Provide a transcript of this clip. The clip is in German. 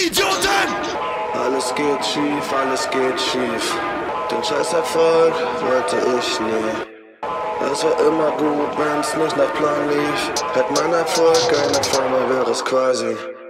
Idioten! Alles geht schief. Den scheiß Erfolg wollte ich nie. Es war immer gut, wenn's nicht nach Plan lief. Hätt mein Erfolg eine Firma, wäre es quasi.